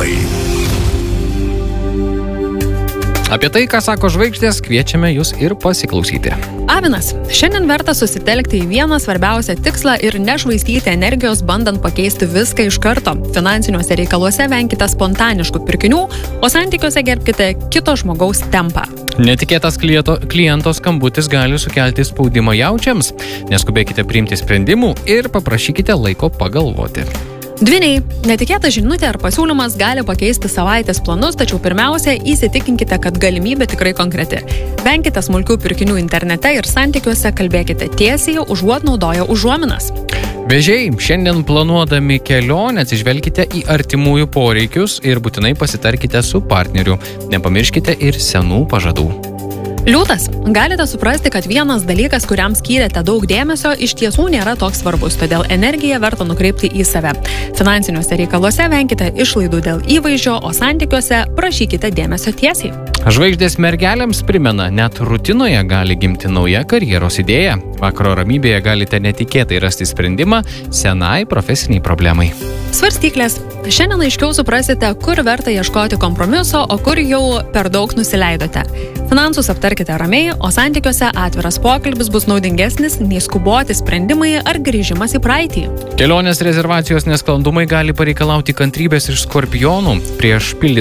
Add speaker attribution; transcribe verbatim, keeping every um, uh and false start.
Speaker 1: patarimai.
Speaker 2: Apie tai, ką sako žvaigždės, kviečiame jūs ir pasiklausyti.
Speaker 3: Avinas, šiandien verta susitelkti į vieną svarbiausią tikslą ir nešvaistyti energijos, bandant pakeisti viską iš karto. Finansiniuose reikaluose venkite spontaniškų pirkinių, o santykiuose gerbkite kito žmogaus tempą.
Speaker 2: Netikėtas kliento, kliento skambutis gali sukelti spaudimą jaučiams. Neskubėkite priimti sprendimų ir paprašykite laiko pagalvoti.
Speaker 3: Dvyniai, netikėta žinutė ar pasiūlymas gali pakeisti savaitės planus, tačiau pirmiausia, įsitikinkite, kad galimybė tikrai konkreti. Venkite smulkių pirkinių internete ir santykiuose kalbėkite tiesiai, užuot naudoję užuominas.
Speaker 2: Vėžiai, šiandien planuodami kelionę atsižvelkite į artimųjų poreikius ir būtinai pasitarkite su partneriu. Nepamirškite ir senų pažadų.
Speaker 3: Liūtas, galite suprasti, kad vienas dalykas, kuriam skyrėte daug dėmesio, iš tiesų nėra toks svarbus, todėl energiją verta nukreipti į save. Finansiniuose reikaluose venkite išlaidų dėl įvaizdžio, o santykiuose prašykite dėmesio tiesiai.
Speaker 2: Žvaigždės mergelėms primena, net rutinoje gali gimti nauja karjeros idėja. Vakaro ramybėje galite netikėtai rasti sprendimą senai profesiniai problemai.
Speaker 3: Svarstyklės. Šiandien aiškiau suprasite, kur verta ieškoti kompromiso, o kur jau per daug nusileidote. Finansus aptarkite ramiai, o santykiuose atviras pokalbis bus naudingesnis nei skuboti sprendimai ar grįžimas į praeitį.
Speaker 2: Kelionės rezervacijos nesklandumai gali pareikalauti kantrybės iš skorpionų. Prieš pildydami